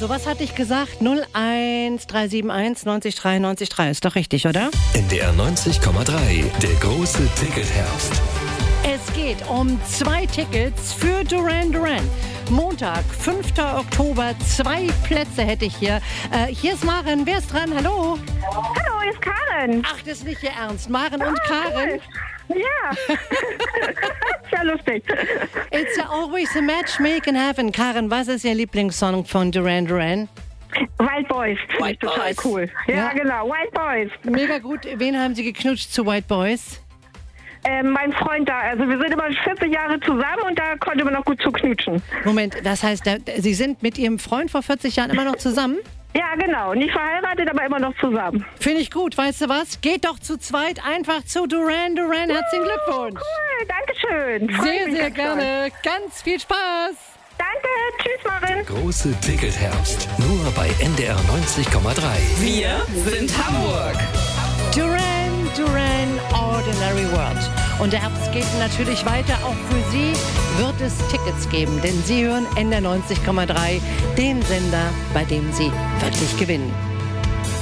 Also, was hatte ich gesagt? 01371 90 3 90 3. Ist doch richtig, oder? NDR 90,3, der große Ticketherbst. Es geht um 2 Tickets für Duran Duran. Montag, 5. Oktober, 2 Plätze hätte ich hier. Hier ist Maren. Wer ist dran? Hallo? Hallo, hier ist Karen. Ach, das ist nicht Ihr Ernst. Maren und Karen. Cool. Ja. Sehr lustig. It's always a match made in heaven. Karen, was ist Ihr Lieblingssong von Duran Duran? Wild Boys. Wild Total Boys. cool. Ja, genau. Wild Boys. Mega gut. Wen haben Sie geknutscht zu White Boys? Mein Freund da. Also wir sind immer 40 Jahre zusammen und da konnte man noch gut zu knutschen. Moment, das heißt, Sie sind mit Ihrem Freund vor 40 Jahren immer noch zusammen? Ja, genau. Nicht verheiratet, aber immer noch zusammen. Finde ich gut. Weißt du was? Geht doch zu zweit einfach zu Duran Duran. Herzlichen Glückwunsch. Cool, danke schön. Sehr, sehr gerne. Ganz viel Spaß. Danke. Tschüss, Maren. Große Ticketherbst. Nur bei NDR 90,3. Wir sind Hamburg. Duran Duran, Ordinary World. Und der Herbst geht natürlich weiter. Auch für Sie wird es Tickets geben, denn Sie hören NDR 90,3, den Sender, bei dem Sie wirklich gewinnen.